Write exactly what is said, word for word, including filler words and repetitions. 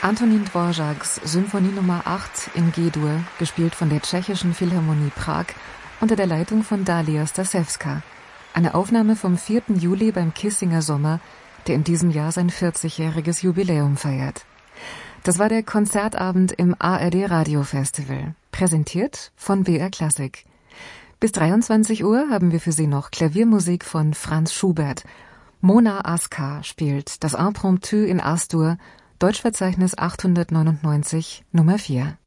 Antonín Dvořáks Symphonie Nummer acht in G-Dur, gespielt von der Tschechischen Philharmonie Prag unter der Leitung von Dalia Stasewska. Eine Aufnahme vom vierten Juli beim Kissinger Sommer, der in diesem Jahr sein vierzigjähriges Jubiläum feiert. Das war der Konzertabend im A R D Radio Festival, präsentiert von B R Klassik. Bis dreiundzwanzig Uhr haben wir für Sie noch Klaviermusik von Franz Schubert. Mona Askar spielt das Impromptu in As-Dur, Deutschverzeichnis achthundertneunundneunzig, Nummer vier.